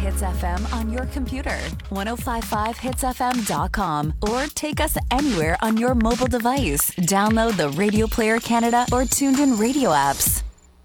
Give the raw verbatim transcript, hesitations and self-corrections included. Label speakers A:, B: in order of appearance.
A: Hits F M on your computer, ten fifty-five hits f m dot com, or take us anywhere on your mobile device. Download the Radio Player Canada or Tuned In Radio apps.